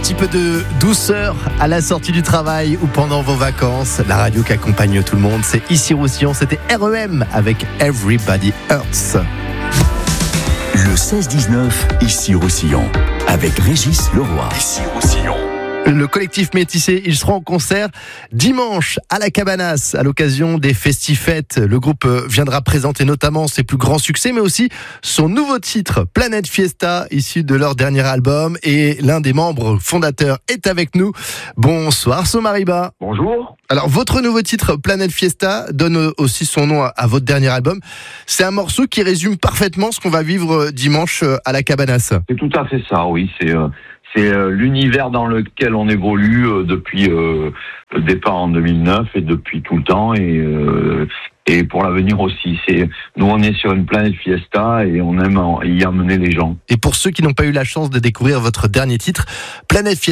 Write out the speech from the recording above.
petit peu de douceur à la sortie du travail ou pendant vos vacances. La radio qui accompagne tout le monde, c'est Ici Roussillon. C'était REM avec Everybody Hurts. Le 16-19, Ici Roussillon, avec Régis Leroy. Ici Roussillon. Le collectif Métissé, ils seront en concert dimanche à la Cabanas à l'occasion des Festifêtes. Le groupe viendra présenter notamment ses plus grands succès, mais aussi son nouveau titre, Planète Fiesta, issu de leur dernier album. Et l'un des membres fondateurs est avec nous. Bonsoir Somariba. Bonjour. Alors votre nouveau titre, Planète Fiesta, donne aussi son nom à votre dernier album. C'est un morceau qui résume parfaitement ce qu'on va vivre dimanche à la Cabanas. C'est tout à fait ça, oui. C'est l'univers dans lequel on évolue depuis le départ en 2009 et depuis tout le temps et pour l'avenir aussi. Nous on est sur une planète fiesta et on aime y amener les gens. Et pour ceux qui n'ont pas eu la chance de découvrir votre dernier titre, Planète Fiesta,